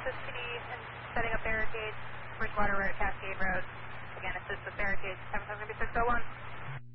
Assist PD and setting up barricades. Bridgewater, we're at Cascade Road. Again, assist with barricades. 7 going to be 601.